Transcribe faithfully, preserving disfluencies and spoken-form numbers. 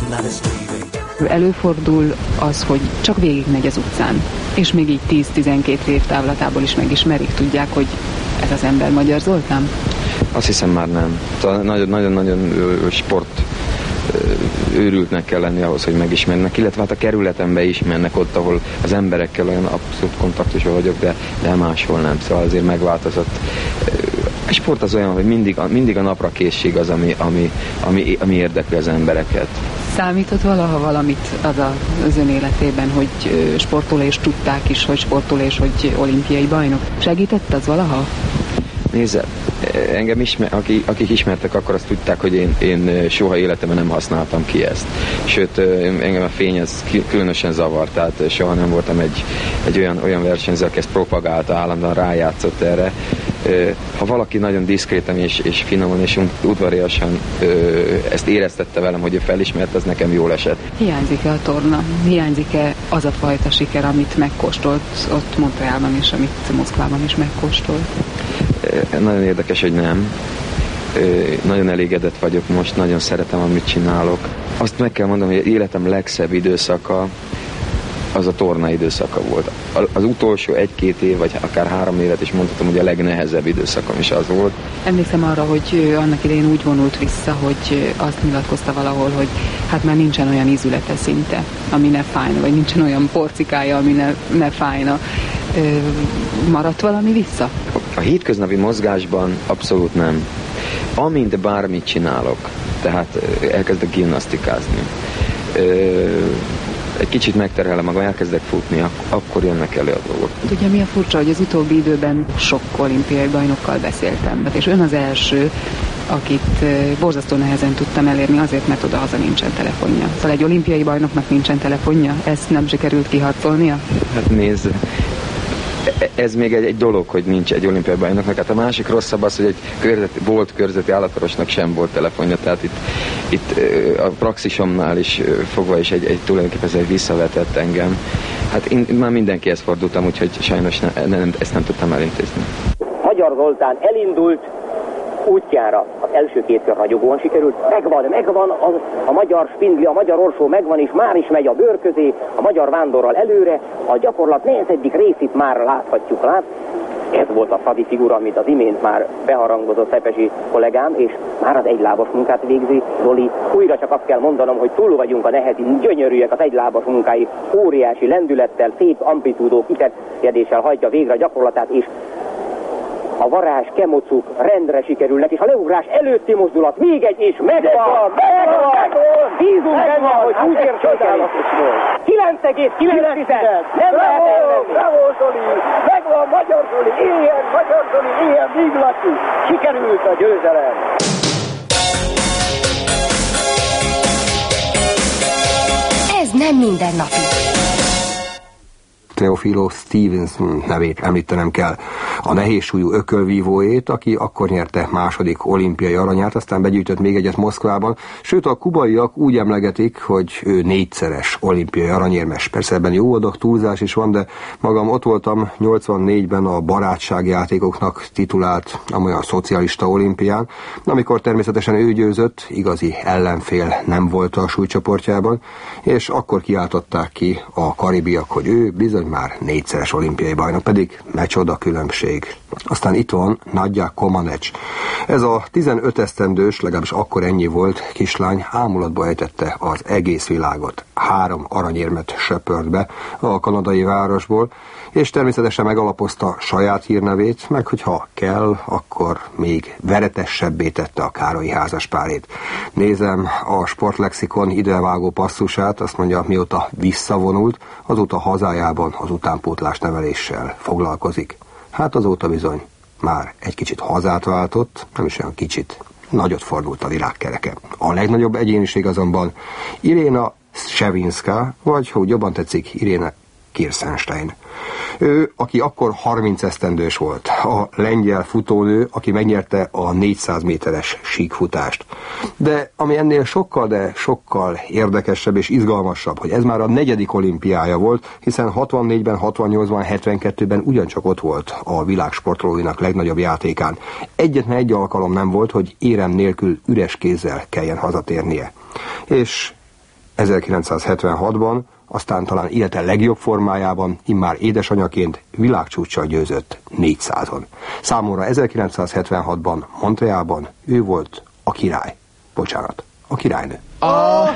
Előfordul az, hogy csak végigmegy az utcán, és még így tíz-tizenkét év távlatából is megismerik, tudják, hogy ez az ember Magyar Zoltán? Azt hiszem már nem. Nagyon-nagyon sport őrültnek kell lenni ahhoz, hogy megismernek, illetve hát a kerületembe ismernek ott, ahol az emberekkel olyan abszolút kontaktusban vagyok, de, de máshol nem. Szóval azért megváltozott. A sport az olyan, hogy mindig, mindig a napra készség az, ami, ami, ami, ami érdekli az embereket. Számított valaha valamit az a, az ön életében, hogy sportol és tudták is, hogy sportol és hogy olimpiai bajnok? Segített az valaha? Nézze, engem ismer, akik, akik ismertek, akkor azt tudták, hogy én, én soha életemben nem használtam ki ezt. Sőt, engem a fény az különösen zavart, tehát soha nem voltam egy, egy olyan, olyan versenyző, aki ezt propagálta, állandóan rájátszott erre. Ha valaki nagyon diszkréten és, és finoman és udvariasan ezt éreztette velem, hogy ő felismert, az nekem jól esett. Hiányzik-e a torna? Hiányzik-e az a fajta siker, amit megkóstolt ott Montrealban és amit Moszkvában is megkóstolt? Nagyon érdekes, hogy nem. Nagyon elégedett vagyok most, nagyon szeretem, amit csinálok. Azt meg kell mondanom, hogy életem legszebb időszaka az a torna időszaka volt. Az utolsó egy-két év, vagy akár három évet is mondhatom, hogy a legnehezebb időszakom is az volt. Emlékszem arra, hogy annak idején úgy vonult vissza, hogy azt nyilatkozta valahol, hogy hát már nincsen olyan ízülete szinte, ami ne fájna, vagy nincsen olyan porcikája, ami ne, ne fájna. Maradt valami vissza? A hétköznapi mozgásban abszolút nem. Amint bármit csinálok, tehát elkezdek gimnasztikázni, egy kicsit megterhelem magam, elkezdek futni, akkor jönnek elő a dolgok. Ugye mi a furcsa, hogy az utóbbi időben sok olimpiai bajnokkal beszéltem, és ön az első, akit borzasztó nehezen tudtam elérni azért, mert oda-haza nincsen telefonja. Szóval egy olimpiai bajnoknak nincsen telefonja? Ezt nem sikerült kiharcolnia? Hát nézd, ez még egy, egy dolog, hogy nincs egy olimpiai bajnoknak. Hát a másik rosszabb az, hogy egy körzeti, volt körzeti állatorvosnak sem volt telefonja, tehát itt, itt a praxisomnál is fogva is egy, egy tulajdonképpen egy visszavetett engem. Hát én már mindenkihez fordultam, úgyhogy sajnos ne, nem, ezt nem tudtam elintézni. Magyar Zoltán elindult útjára. Az első két kör ragyogóan sikerült. Megvan, megvan a, a magyar spindli, a magyar orsó megvan, és már is megy a bőr közé, a magyar vándorral előre. A gyakorlat nehezedik részét már láthatjuk, lát. Ez volt a Fradi figura, amit az imént már beharangozott Szepesi kollégám, és már az egylábas munkát végzi Zoli. Újra csak azt kell mondanom, hogy túl vagyunk a nehezin, gyönyörűek az egylábas munkái, óriási lendülettel, szép amplitúdó kiterjedéssel hajtja végre a gyakorlatát, és a varázs, kemocuk rendre sikerülnek, és a leugrás előtti mozdulat még egy, és megvan, megvan, megvan, bízunk benne, hogy úgy értékelik. kilenc egész kilenc nem lehet elvenni. Bravo, Zoli, megvan Magyar Zoli, éljen Magyar Zoli, éljen Víglaki, sikerült a győzelem. Ez nem mindennapi. Teofilo Stevenson nevét említenem kell. A nehézsúlyú ökölvívóét, aki akkor nyerte második olimpiai aranyát, aztán begyűjtött még egyet Moszkvában, sőt a kubaiak úgy emlegetik, hogy ő négyszeres olimpiai aranyérmes. Persze ebben jó adag túlzás is van, de magam ott voltam nyolcvannégyben a barátságjátékoknak titulált, amolyan szocialista olimpián, amikor természetesen ő győzött, igazi ellenfél nem volt a súlycsoportjában, és akkor kiáltották ki a karibiak, hogy ő bizony már négyszeres olimpiai bajnok, pedig mecsoda különbség. Aztán itt van Nadja Comaneci. Ez a tizenöt esztendős, legalábbis akkor ennyi volt, kislány ámulatba ejtette az egész világot. Három aranyérmet söpört be a kanadai városból, és természetesen megalapozta saját hírnevét, meg hogyha kell, akkor még veretesebbé tette a Károlyi házaspárét. Nézem a sportlexikon idevágó passzusát, azt mondja, mióta visszavonult, azóta hazájában az utánpótlás neveléssel foglalkozik. Hát azóta bizony már egy kicsit hazát váltott, nem is olyan kicsit, nagyot fordult a világkereke. A legnagyobb egyéniség azonban Irina Shevchenko, vagy ha úgy jobban tetszik, Irina Kirstenstein. Ő, aki akkor harminc esztendős volt, a lengyel futónő, aki megnyerte a négyszáz méteres síkfutást. De ami ennél sokkal, de sokkal érdekesebb és izgalmasabb, hogy ez már a negyedik olimpiája volt, hiszen hatvannégyben, hatvannyolcban, hetvenkettőben ugyancsak ott volt a világ sportolóinak legnagyobb játékán. Egyetlen egy alkalom nem volt, hogy érem nélkül üres kézzel kelljen hazatérnie. És ezerkilencszázhetvenhatban, aztán talán élete legjobb formájában, immár édesanyaként világcsúccsal győzött négyszázon. Számomra ezerkilencszázhetvenhatban Montrealban ő volt a király. Bocsánat, a királynő. A